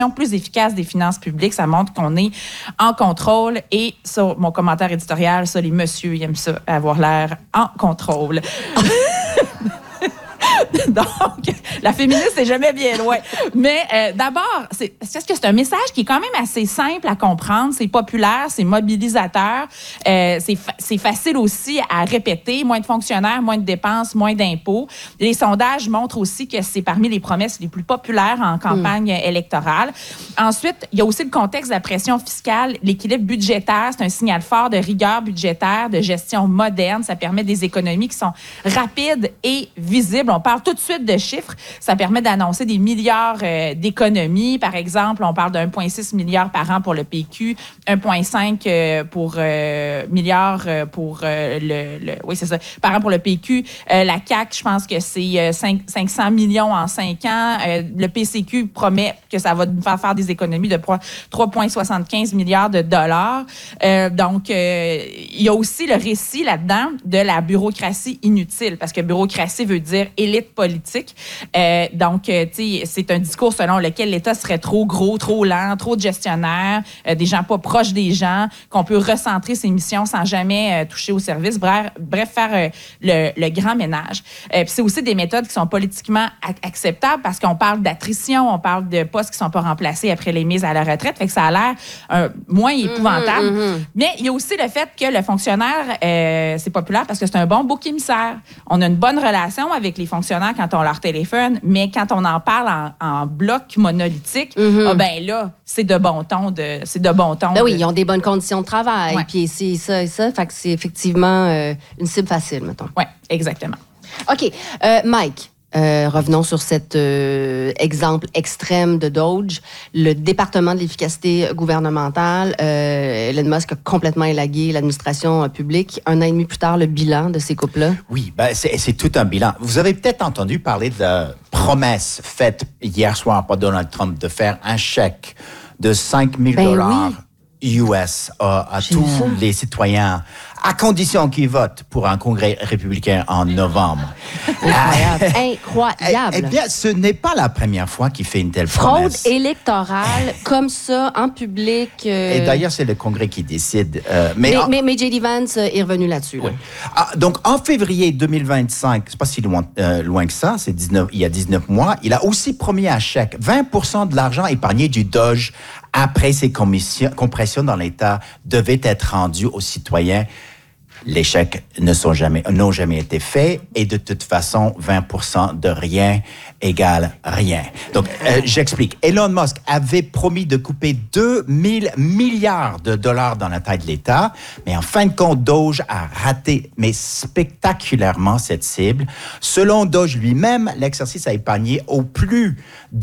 plus efficace des finances publiques. Ça montre qu'on est en contrôle. Et sur mon commentaire éditorial, ça, les messieurs, ils aiment ça, avoir l'air en contrôle. Donc, la féministe n'est jamais bien loin. Mais d'abord, c'est que c'est un message qui est quand même assez simple à comprendre. C'est populaire, c'est mobilisateur. C'est facile aussi à répéter. Moins de fonctionnaires, moins de dépenses, moins d'impôts. Les sondages montrent aussi que c'est parmi les promesses les plus populaires en campagne électorale. Ensuite, il y a aussi le contexte de la pression fiscale. L'équilibre budgétaire, c'est un signal fort de rigueur budgétaire, de gestion moderne. Ça permet des économies qui sont rapides et visibles. On parle tout de suite de chiffres. Ça permet d'annoncer des milliards d'économies. Par exemple, on parle de 1,6 milliard par an pour le PQ, 1,5 milliard pour oui, c'est ça, par an pour le PQ. La CAQ, je pense que c'est 500 millions en 5 ans. Le PCQ promet que ça va nous faire des économies de 3,75 milliards de dollars. Donc, il y a aussi le récit là-dedans de la bureaucratie inutile, parce que bureaucratie veut dire élite politique. Donc, tu sais, c'est un discours selon lequel l'État serait trop gros, trop lent, trop de gestionnaires, des gens pas proches des gens, qu'on peut recentrer ses missions sans jamais toucher au service. Bref, faire le grand ménage. Puis c'est aussi des méthodes qui sont politiquement acceptables parce qu'on parle d'attrition, on parle de postes qui sont pas remplacés après les mises à la retraite. Fait que ça a l'air moins épouvantable. Mais il y a aussi le fait que le fonctionnaire, c'est populaire parce que c'est un bon bouc émissaire. On a une bonne relation avec les fonctionnaires quand on leur téléphone, mais quand on en parle en bloc monolithique, ben là, c'est de bon ton. Ben oui, ils ont des bonnes conditions de travail, puis c'est ça et ça. Fait que c'est effectivement une cible facile, mettons. Oui, exactement. OK. Mike. Revenons sur cet exemple extrême de Doge. Le département de l'efficacité gouvernementale, Elon Musk a complètement élagué l'administration publique. 1 an et demi plus tard, le bilan de ces coupes-là. Oui, ben c'est tout un bilan. Vous avez peut-être entendu parler de la promesse faite hier soir par Donald Trump de faire un chèque de 5 000 $ US à tous les citoyens, à condition qu'ils votent pour un congrès républicain en novembre. Incroyable. Eh bien, ce n'est pas la première fois qu'il fait une telle promesse. Fraude électorale, comme ça, en public. Et d'ailleurs, c'est le congrès qui décide. Mais J.D. Vance est revenu là-dessus. Oui. Donc, en février 2025, c'est pas si loin que ça, il y a 19 mois, il a aussi promis un chèque. 20% de l'argent épargné du Doge après ces compressions dans l'État devait être rendu aux citoyens. Les chèques n'ont jamais été faits et de toute façon, 20% de rien égale rien. Donc, j'explique. Elon Musk avait promis de couper 2 000 milliards de dollars dans la taille de l'État, mais en fin de compte, Doge a raté, mais spectaculairement, cette cible. Selon Doge lui-même, l'exercice a épargné au plus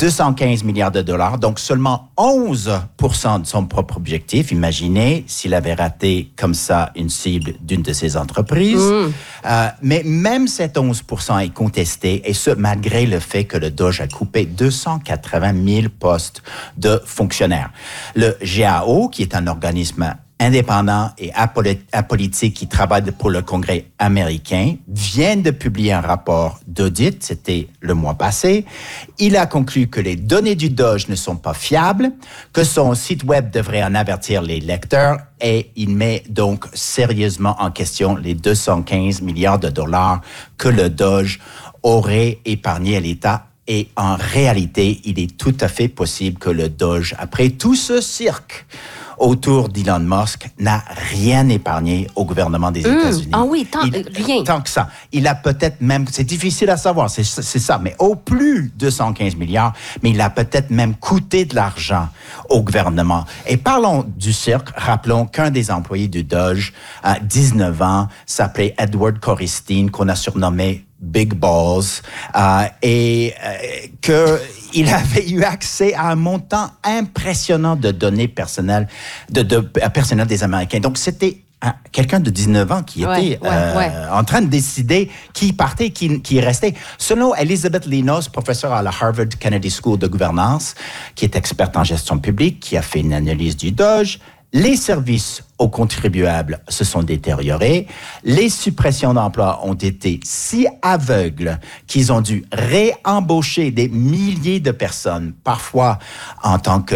215 milliards de dollars, donc seulement 11% de son propre objectif. Imaginez s'il avait raté comme ça une cible d'une de ces entreprises. Mais même cet 11% est contesté, et ce, malgré le fait que le Doge a coupé 280 000 postes de fonctionnaires. Le GAO, qui est un organisme indépendant et apolitique qui travaille pour le Congrès américain, vient de publier un rapport d'audit, c'était le mois passé. Il a conclu que les données du Doge ne sont pas fiables, que son site web devrait en avertir les lecteurs, et il met donc sérieusement en question les 215 milliards de dollars que le Doge aurait épargné à l'État. Et en réalité, il est tout à fait possible que le Doge, après tout ce cirque autour d'Elon Musk, n'a rien épargné au gouvernement des États-Unis. Ah oui, rien. Tant que ça. Il a peut-être même, c'est difficile à savoir, c'est ça, mais au plus 215 milliards, mais il a peut-être même coûté de l'argent au gouvernement. Et parlons du cirque, rappelons qu'un des employés du Doge, à 19 ans, s'appelait Edward Coristine, qu'on a surnommé Big Balls, qu'il avait eu accès à un montant impressionnant de données personnelles, personnelles des Américains. Donc, c'était quelqu'un de 19 ans qui était en train de décider qui partait, qui restait. Selon Elizabeth Linos, professeure à la Harvard Kennedy School de gouvernance, qui est experte en gestion publique, qui a fait une analyse du Doge, les services aux contribuables se sont détériorés. Les suppressions d'emplois ont été si aveugles qu'ils ont dû réembaucher des milliers de personnes, parfois en tant que